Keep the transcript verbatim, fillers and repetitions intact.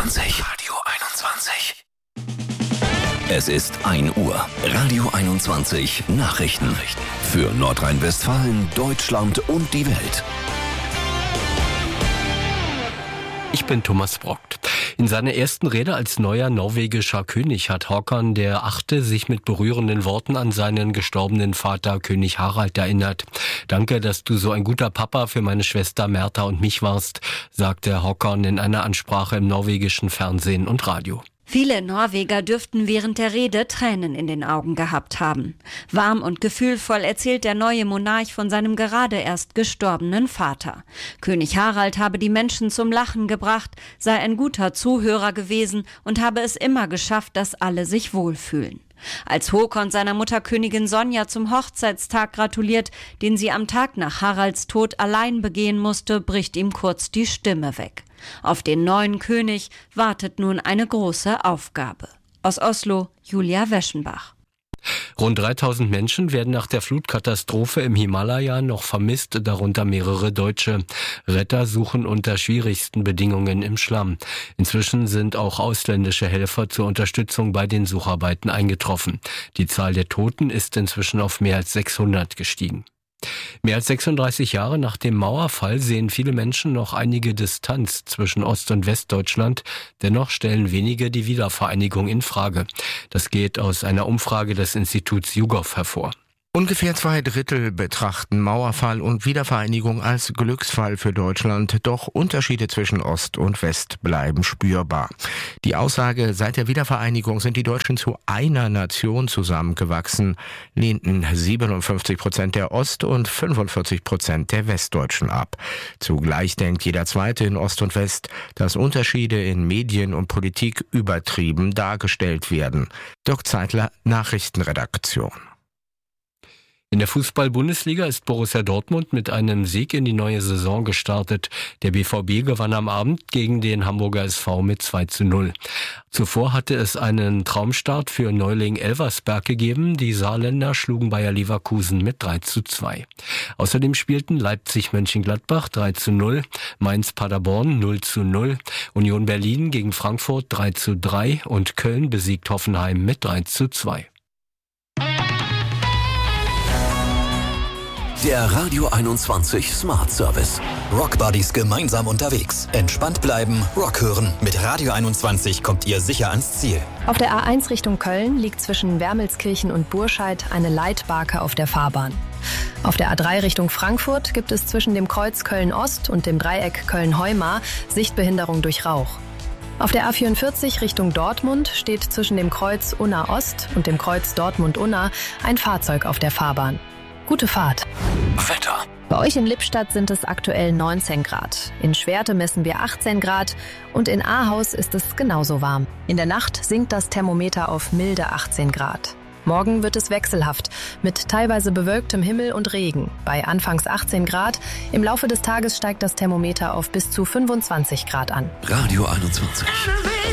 einundzwanzig. Radio einundzwanzig. Es ist ein Uhr. Radio einundzwanzig Nachrichten. Für Nordrhein-Westfalen, Deutschland und die Welt. Ich bin Thomas Brockt. In seiner ersten Rede als neuer norwegischer König hat Håkon der Achte sich mit berührenden Worten an seinen gestorbenen Vater König Harald erinnert. Danke, dass du so ein guter Papa für meine Schwester Märtha und mich warst, sagte Håkon in einer Ansprache im norwegischen Fernsehen und Radio. Viele Norweger dürften während der Rede Tränen in den Augen gehabt haben. Warm und gefühlvoll erzählt der neue Monarch von seinem gerade erst gestorbenen Vater. König Harald habe die Menschen zum Lachen gebracht, sei ein guter Zuhörer gewesen und habe es immer geschafft, dass alle sich wohlfühlen. Als Håkon seiner Mutter Königin Sonja zum Hochzeitstag gratuliert, den sie am Tag nach Haralds Tod allein begehen musste, bricht ihm kurz die Stimme weg. Auf den neuen König wartet nun eine große Aufgabe. Aus Oslo, Julia Weschenbach. Rund dreitausend Menschen werden nach der Flutkatastrophe im Himalaya noch vermisst, darunter mehrere Deutsche. Retter suchen unter schwierigsten Bedingungen im Schlamm. Inzwischen sind auch ausländische Helfer zur Unterstützung bei den Sucharbeiten eingetroffen. Die Zahl der Toten ist inzwischen auf mehr als sechshundert gestiegen. Mehr als sechsunddreißig Jahre nach dem Mauerfall sehen viele Menschen noch einige Distanz zwischen Ost- und Westdeutschland. Dennoch stellen wenige die Wiedervereinigung in Frage. Das geht aus einer Umfrage des Instituts YouGov hervor. Ungefähr zwei Drittel betrachten Mauerfall und Wiedervereinigung als Glücksfall für Deutschland, doch Unterschiede zwischen Ost und West bleiben spürbar. Die Aussage, seit der Wiedervereinigung sind die Deutschen zu einer Nation zusammengewachsen, lehnten siebenundfünfzig Prozent der Ost- und fünfundvierzig Prozent der Westdeutschen ab. Zugleich denkt jeder Zweite in Ost und West, dass Unterschiede in Medien und Politik übertrieben dargestellt werden. Dirk Zeitler, Nachrichtenredaktion. In der Fußball-Bundesliga ist Borussia Dortmund mit einem Sieg in die neue Saison gestartet. Der B V B gewann am Abend gegen den Hamburger S V mit zwei zu null. Zuvor hatte es einen Traumstart für Neuling Elversberg gegeben. Die Saarländer schlugen Bayer Leverkusen mit drei zu zwei. Außerdem spielten Leipzig-Mönchengladbach drei zu null, Mainz-Paderborn null zu null, Union Berlin gegen Frankfurt drei zu drei und Köln besiegt Hoffenheim mit drei zu zwei. Der Radio einundzwanzig Smart Service. Rock Buddies gemeinsam unterwegs. Entspannt bleiben, Rock hören. Mit Radio einundzwanzig kommt ihr sicher ans Ziel. Auf der A eins Richtung Köln liegt zwischen Wermelskirchen und Burscheid eine Leitbarke auf der Fahrbahn. Auf der A drei Richtung Frankfurt gibt es zwischen dem Kreuz Köln-Ost und dem Dreieck Köln-Heumar Sichtbehinderung durch Rauch. Auf der A vierundvierzig Richtung Dortmund steht zwischen dem Kreuz Unna-Ost und dem Kreuz Dortmund-Unna ein Fahrzeug auf der Fahrbahn. Gute Fahrt. Wetter. Bei euch in Lippstadt sind es aktuell neunzehn Grad. In Schwerte messen wir achtzehn Grad und in Ahaus ist es genauso warm. In der Nacht sinkt das Thermometer auf milde achtzehn Grad. Morgen wird es wechselhaft, mit teilweise bewölktem Himmel und Regen. Bei anfangs achtzehn Grad, im Laufe des Tages steigt das Thermometer auf bis zu fünfundzwanzig Grad an. Radio einundzwanzig.